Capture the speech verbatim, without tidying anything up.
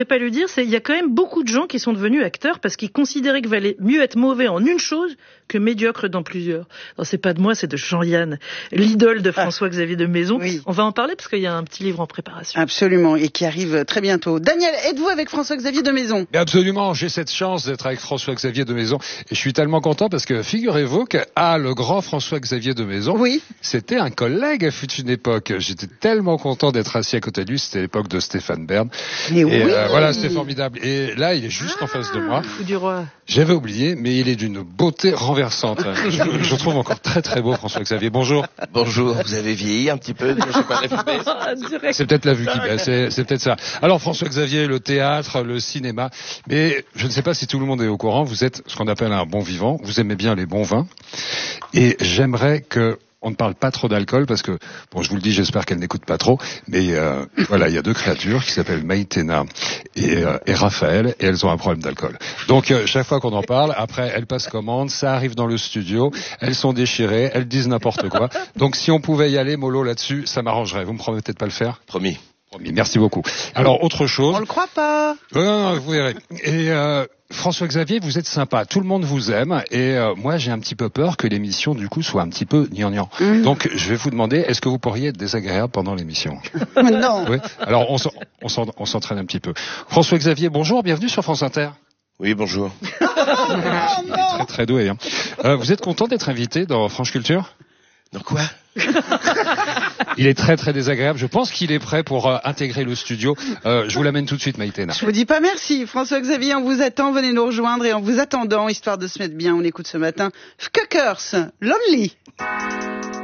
Je ne vais pas lui dire, c'est il y a quand même beaucoup de gens qui sont devenus acteurs parce qu'ils considéraient qu'il valait mieux être mauvais en une chose que médiocre dans plusieurs. Alors c'est pas de moi, c'est de Jean-Yann, l'idole de François-Xavier de Maison. Oui. On va en parler parce qu'il y a un petit livre en préparation. Absolument, et qui arrive très bientôt. Daniel, êtes-vous avec François-Xavier de Maison? Mais absolument, j'ai cette chance d'être avec François-Xavier de Maison et je suis tellement content parce que figurez-vous que ah, le grand François-Xavier de Maison, oui. c'était un collègue à fut une époque. J'étais tellement content d'être assis à côté de lui, c'était l'époque de Stéphane Bern. Mais et oui. euh, voilà, c'était formidable. Et là, il est juste ah, en face de moi. Fou du roi. J'avais oublié, mais il est d'une beauté renversante. Je, je trouve encore très très beau François-Xavier. Bonjour. Bonjour, vous avez vieilli un petit peu, je sais pas, la fumée. C'est peut-être la vue qui baisse, c'est, c'est peut-être ça. Alors François-Xavier, le théâtre, le cinéma, mais je ne sais pas si tout le monde est au courant, vous êtes ce qu'on appelle un bon vivant, vous aimez bien les bons vins, et j'aimerais que on ne parle pas trop d'alcool parce que, bon, je vous le dis, j'espère qu'elle n'écoute pas trop, mais euh, voilà, il y a deux créatures qui s'appellent Maïtena et, euh, et Raphaël, et elles ont un problème d'alcool. Donc, euh, chaque fois qu'on en parle, après, elles passent commande, ça arrive dans le studio, elles sont déchirées, elles disent n'importe quoi. Donc, si on pouvait y aller mollo là-dessus, ça m'arrangerait. Vous me promettez de pas le faire ? Promis. Promis. Merci beaucoup. Alors, autre chose. On le croit pas. Euh, non, non, vous verrez. Et euh, François-Xavier, vous êtes sympa, tout le monde vous aime, et euh, moi j'ai un petit peu peur que l'émission du coup soit un petit peu gnangnan. Mmh. Donc je vais vous demander, est-ce que vous pourriez être désagréable pendant l'émission ? Non. Oui. Alors on, on, on s'entraîne un petit peu. François-Xavier, bonjour, bienvenue sur France Inter. Oui, bonjour. Oh, non. Très très doué. Hein. Euh, vous êtes content d'être invité dans France Culture ? Dans quoi ? Il est très très désagréable. Je pense qu'il est prêt pour euh, intégrer le studio. Euh, je vous l'amène tout de suite, Maïtena. Je vous dis pas merci. François-Xavier, on vous attend. Venez nous rejoindre et en vous attendant, histoire de se mettre bien, on écoute ce matin Fuckers, Lonely.